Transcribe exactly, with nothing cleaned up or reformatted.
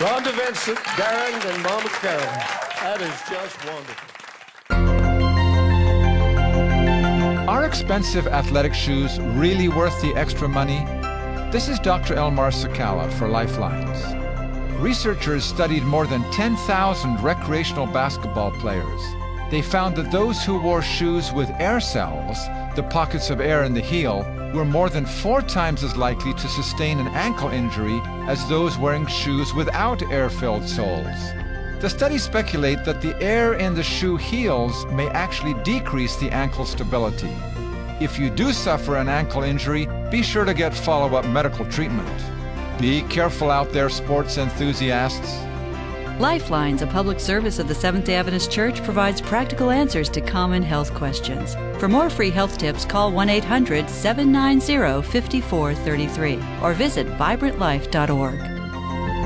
Rhonda Vincent, Darren, and Mama Carol. That is just wonderful. Are expensive athletic shoes really worth the extra money? This is Doctor Elmar Sakala for Lifelines. Researchers studied more than ten thousand recreational basketball players. They found that those who wore shoes with air cells, the pockets of air in the heel, were more than four times as likely to sustain an ankle injury as those wearing shoes without air-filled soles. The studies speculate that the air in the shoe heels may actually decrease the ankle stability. If you do suffer an ankle injury, be sure to get follow-up medical treatment. Be careful out there, sports enthusiasts. Lifelines, a public service of the Seventh-day Adventist Church, provides practical answers to common health questions. For more free health tips, call one eight hundred, seven nine zero, five four three three or visit vibrant life dot org.